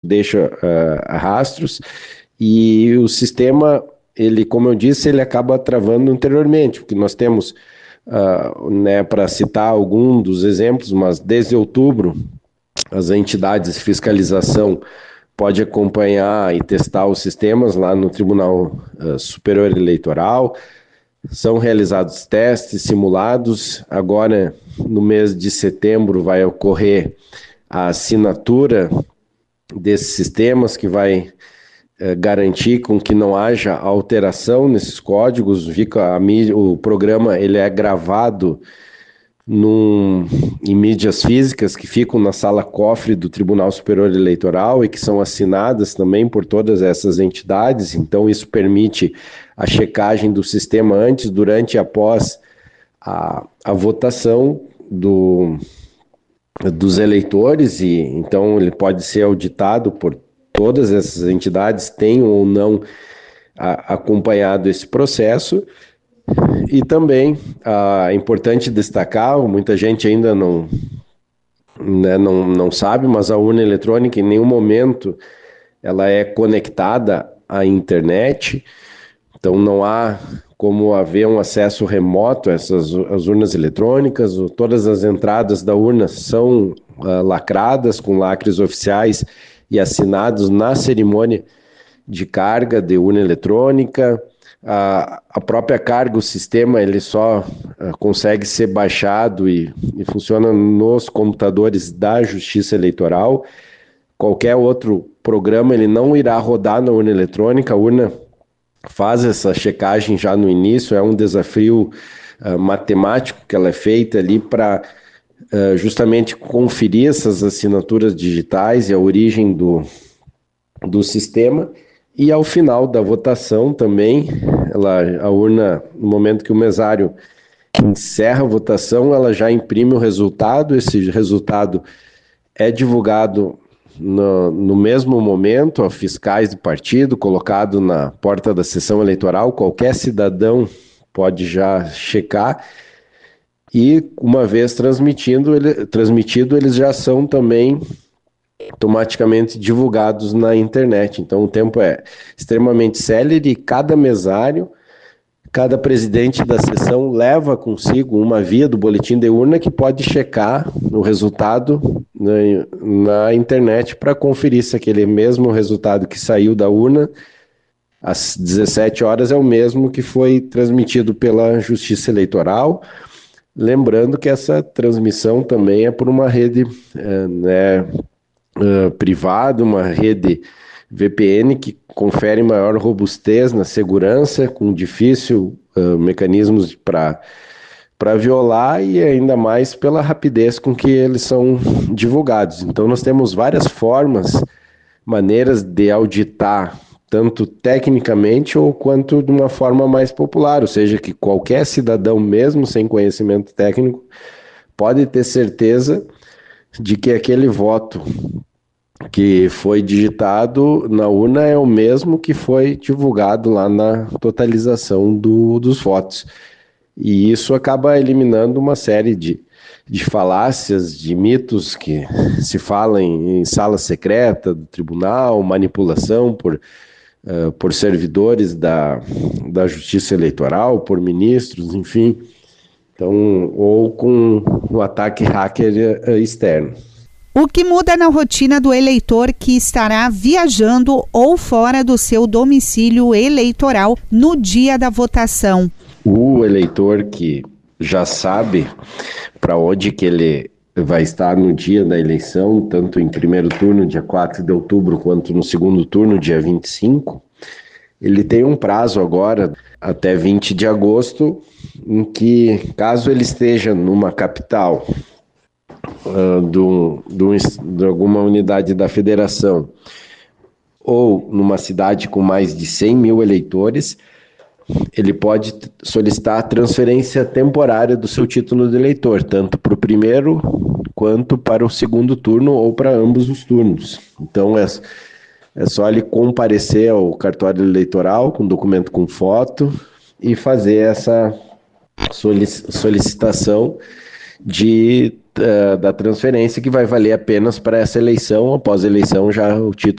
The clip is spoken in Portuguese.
deixa rastros, e o sistema, ele, como eu disse, ele acaba travando anteriormente, porque nós temos, para citar algum dos exemplos, mas desde outubro, as entidades de fiscalização podem acompanhar e testar os sistemas lá no Tribunal Superior Eleitoral. São realizados testes simulados. Agora, no mês de setembro, vai ocorrer a assinatura desses sistemas, que vai garantir com que não haja alteração nesses códigos. O programa ele é gravado em mídias físicas que ficam na sala cofre do Tribunal Superior Eleitoral e que são assinadas também por todas essas entidades. Então isso permite a checagem do sistema antes, durante e após a votação dos eleitores, e então ele pode ser auditado por todas essas entidades, tenham ou não acompanhado esse processo. E também é importante destacar, muita gente ainda não sabe, mas a urna eletrônica em nenhum momento ela é conectada à internet, então não há como haver um acesso remoto a as urnas eletrônicas. Todas as entradas da urna são lacradas com lacres oficiais e assinados na cerimônia de carga de urna eletrônica. A própria carga, o sistema, ele só consegue ser baixado e funciona nos computadores da Justiça Eleitoral. Qualquer outro programa ele não irá rodar na urna eletrônica. A urna faz essa checagem já no início, é um desafio matemático que ela é feita ali para justamente conferir essas assinaturas digitais e a origem do sistema. E ao final da votação também, a urna, no momento que o mesário encerra a votação, ela já imprime o resultado. Esse resultado é divulgado no mesmo momento a fiscais do partido, colocado na porta da sessão eleitoral. Qualquer cidadão pode já checar, e uma vez transmitido, eles já são também automaticamente divulgados na internet. Então o tempo é extremamente célere, e cada mesário, cada presidente da sessão leva consigo uma via do boletim de urna que pode checar o resultado na internet para conferir se aquele mesmo resultado que saiu da urna às 17 horas é o mesmo que foi transmitido pela Justiça Eleitoral. Lembrando que essa transmissão também é por uma rede privada, uma rede VPN que confere maior robustez na segurança, com difícil mecanismos para violar, e ainda mais pela rapidez com que eles são divulgados. Então nós temos várias maneiras de auditar, tanto tecnicamente ou quanto de uma forma mais popular, ou seja, que qualquer cidadão, mesmo sem conhecimento técnico, pode ter certeza de que aquele voto que foi digitado na urna é o mesmo que foi divulgado lá na totalização dos votos. E isso acaba eliminando uma série de falácias, de mitos que se falam em sala secreta do tribunal, manipulação por servidores da Justiça Eleitoral, por ministros, enfim. Então, ou com um ataque hacker externo. O que muda na rotina do eleitor que estará viajando ou fora do seu domicílio eleitoral no dia da votação? O eleitor que já sabe para onde que ele vai estar no dia da eleição, tanto em primeiro turno, dia 4 de outubro, quanto no segundo turno, dia 25, ele tem um prazo agora, até 20 de agosto, em que, caso ele esteja numa capital de alguma unidade da federação, ou numa cidade com mais de 100 mil eleitores, ele pode solicitar a transferência temporária do seu título de eleitor, tanto para o primeiro quanto para o segundo turno ou para ambos os turnos. Então é só ele comparecer ao cartório eleitoral com documento com foto e fazer essa solicitação da transferência, que vai valer apenas para essa eleição. Após a eleição, já o título